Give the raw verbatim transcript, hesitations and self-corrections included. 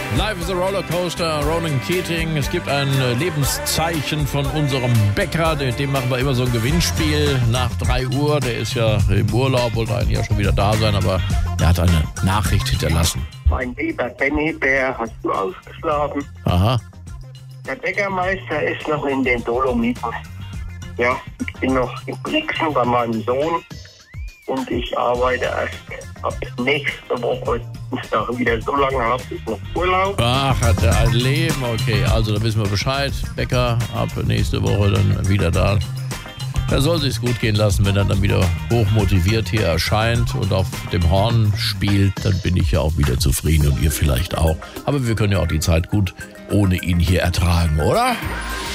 Life is a Rollercoaster, Ronan Keating. Es gibt ein Lebenszeichen von unserem Bäcker, dem machen wir immer so ein Gewinnspiel nach drei Uhr. Der ist ja im Urlaub, wollte eigentlich ja schon wieder da sein, aber er hat eine Nachricht hinterlassen. Mein lieber Benny Bär, hast du ausgeschlafen? Aha. Der Bäckermeister ist noch in den Dolomiten. Ja, ich bin noch in Brixen bei meinem Sohn und ich arbeite erst ab nächste Woche Dienstag wieder. So lange habe ich noch Urlaub. Ach, hat er ein Leben. Okay, also da wissen wir Bescheid. Bäcker ab nächste Woche dann wieder da. Er soll sich's gut gehen lassen, wenn er dann wieder hochmotiviert hier erscheint und auf dem Horn spielt, dann bin ich ja auch wieder zufrieden und ihr vielleicht auch. Aber wir können ja auch die Zeit gut ohne ihn hier ertragen, oder?